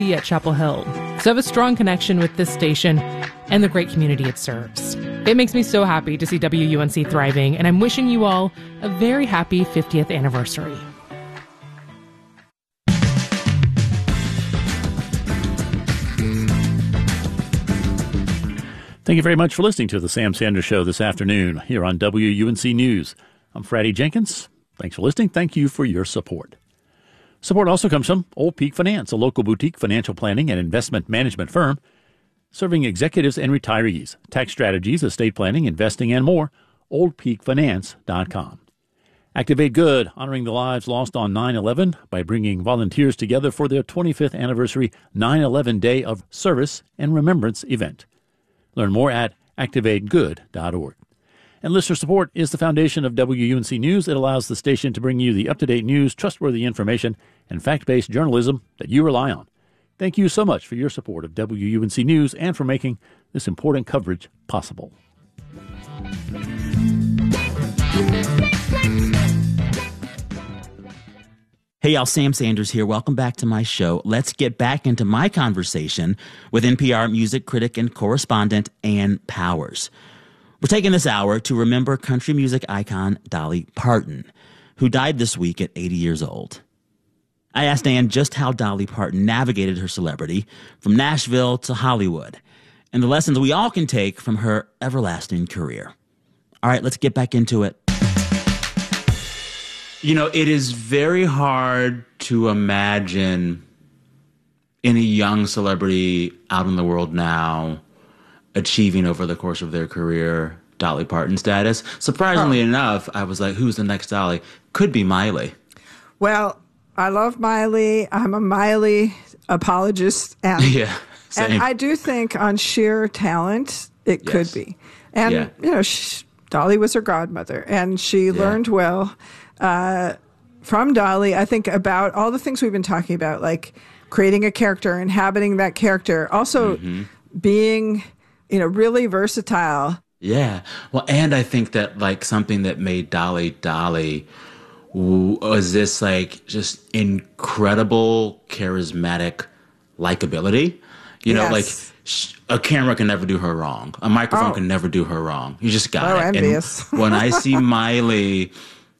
at Chapel Hill, so I have a strong connection with this station and the great community it serves. It makes me so happy to see WUNC thriving, and I'm wishing you all a very happy 50th anniversary. Thank you very much for listening to the Sam Sanders Show this afternoon here on WUNC News. I'm Freddie Jenkins. Thanks for listening. Thank you for your support. Support also comes from Old Peak Finance, a local boutique financial planning and investment management firm serving executives and retirees, tax strategies, estate planning, investing, and more. OldPeakFinance.com. Activate Good, honoring the lives lost on 9/11 by bringing volunteers together for their 25th anniversary 9/11 Day of Service and Remembrance event. Learn more at activategood.org. And listener support is the foundation of WUNC News. It allows the station to bring you the up-to-date news, trustworthy information, and fact-based journalism that you rely on. Thank you so much for your support of WUNC News and for making this important coverage possible. Hey, y'all, Sam Sanders here. Welcome back to my show. Let's get back into my conversation with NPR music critic and correspondent Ann Powers. We're taking this hour to remember country music icon Dolly Parton, who died this week at 80 years old. I asked Ann just how Dolly Parton navigated her celebrity from Nashville to Hollywood and the lessons we all can take from her everlasting career. All right, let's get back into it. You know, it is very hard to imagine any young celebrity out in the world now achieving over the course of their career Dolly Parton status. Surprisingly enough, I was like, who's the next Dolly? Could be Miley. Well, I love Miley. I'm a Miley apologist. And, yeah, same. And I do think on sheer talent, it could be. And, you know, Dolly was her godmother, and she learned well from Dolly, I think, about all the things we've been talking about, like creating a character, inhabiting that character, also being, you know, really versatile. Yeah. Well, and I think that, like, something that made Dolly Dolly was this, like, just incredible, charismatic likability. You know, like, a camera can never do her wrong. A microphone can never do her wrong. You just got it. Envious. And when I see Miley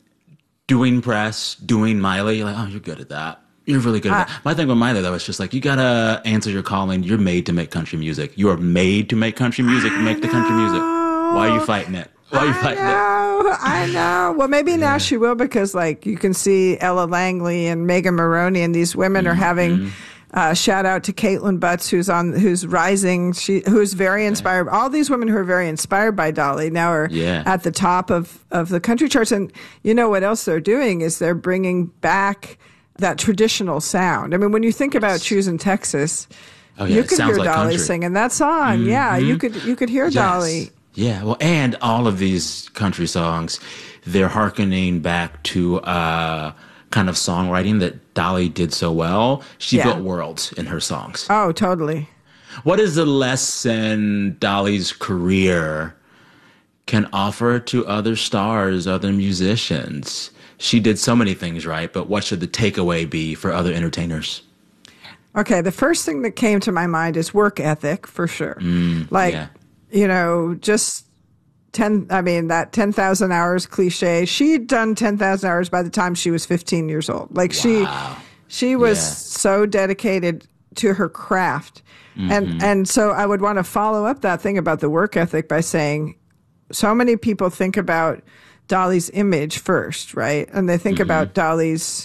doing press, doing Miley, you're like, oh, you're good at that. You're really good at that. My thing with Miley, though, is just like, you got to answer your calling. You're made to make country music. You are made to make country music. Make the country music. Why are you fighting it? Why are you fighting it? I know. Well, maybe now she will, because, like, you can see Ella Langley and Megan Maroney, and these women are having... shout out to Caitlin Butts, who's rising. Who's very inspired. All these women who are very inspired by Dolly now are at the top of the country charts. And you know what else they're doing is they're bringing back that traditional sound. I mean, when you think about Choosing Texas, you could hear Dolly singing that song. Yeah, you could hear Dolly. Yeah, well, and all of these country songs, they're hearkening back to kind of songwriting that Dolly did so well. She built worlds in her songs. Oh, totally. What is the lesson Dolly's career can offer to other stars, other musicians? She did so many things right, but what should the takeaway be for other entertainers? Okay, the first thing that came to my mind is work ethic, for sure. You know, just... that 10,000 hours cliche. She'd done 10,000 hours by the time she was 15 years old. Like she was so dedicated to her craft. And so I would want to follow up that thing about the work ethic by saying, so many people think about Dolly's image first, right? And they think about Dolly's,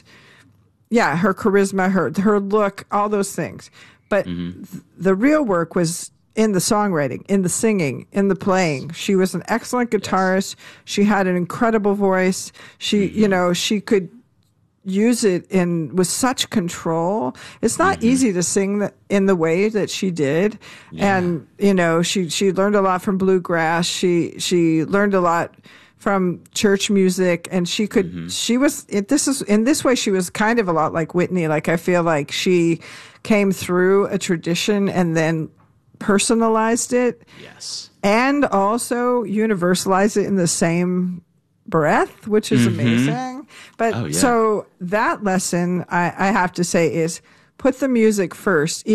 her charisma, her look, all those things. But the real work was in the songwriting, in the singing, in the playing. She was an excellent guitarist. She had an incredible voice. She, you know, she could use it with such control. It's not easy to sing in the way that she did. And, you know, she learned a lot from bluegrass. She learned a lot from church music, and she could, in this way, she was kind of a lot like Whitney. Like, I feel like she came through a tradition and then personalized it, and also universalized it in the same breath, which is amazing. But so that lesson, I have to say, is put the music first,